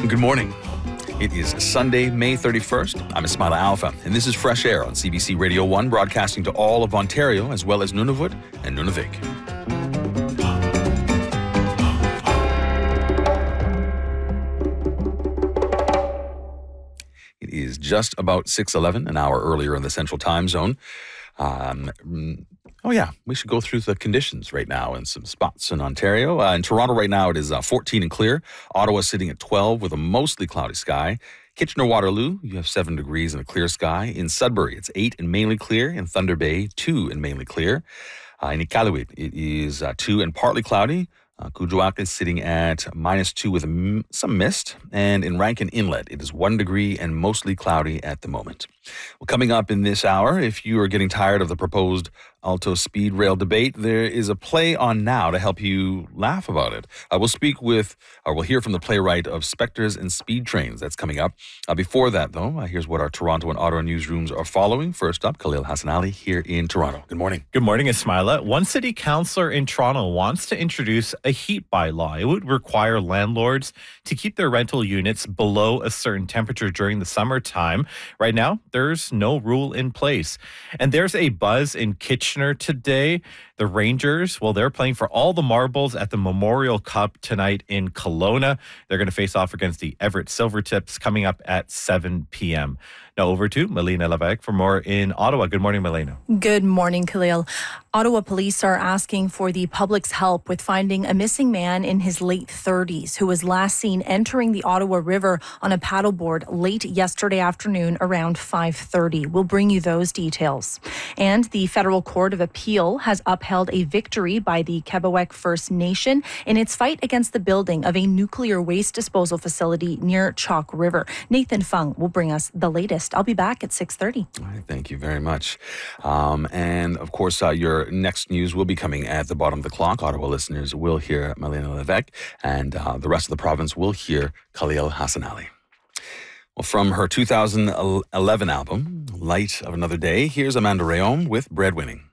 Good morning. It is Sunday, May 31st. I'm Ismaila Alfa, and this is Fresh Air on CBC Radio 1, broadcasting to all of Ontario, as well as Nunavut and Nunavik. It is just about 6:11, an hour earlier in the Central Time Zone. We should go through the conditions right now in some spots in Ontario. In Toronto right now, it is 14 and clear. Ottawa sitting at 12 with a mostly cloudy sky. Kitchener-Waterloo, you have 7 degrees and a clear sky. In Sudbury, it's 8 and mainly clear. In Thunder Bay, 2 and mainly clear. In Iqaluit, it is 2 and partly cloudy. Kuujjuaq is sitting at -2 with some mist. And in Rankin Inlet, it is 1 degree and mostly cloudy at the moment. Well, coming up in this hour, if you are getting tired of the proposed Alto Speed Rail debate, there is a play on now to help you laugh about it. We'll hear from the playwright of Spectres and Speed Trains. That's coming up. Before that, though, here's what our Toronto and Ottawa newsrooms are following. First up, Khalil Hassanali here in Toronto. Good morning. Good morning, Ismaila. One city councillor in Toronto wants to introduce a heat bylaw. It would require landlords to keep their rental units below a certain temperature during the summertime. Right now, there's no rule in place. And there's a buzz in Kitchener today. The Rangers, they're playing for all the marbles at the Memorial Cup tonight in Kelowna. They're going to face off against the Everett Silvertips coming up at 7 p.m. Now over to Melina Levesque for more in Ottawa. Good morning, Melina. Good morning, Khalil. Ottawa police are asking for the public's help with finding a missing man in his late 30s who was last seen entering the Ottawa River on a paddleboard late yesterday afternoon around 5:30. We'll bring you those details. And the Federal Court of Appeal has upheld a victory by the Quebecois First Nation in its fight against the building of a nuclear waste disposal facility near Chalk River. Nathan Fung will bring us the latest. I'll be back at 6:30. All right, thank you very much. And of course, your next news will be coming at the bottom of the clock. Ottawa listeners will hear Melina Levesque, and the rest of the province will hear Khalil Hassanali. Well, from her 2011 album, Light of Another Day, here's Amanda Rayom with Breadwinning.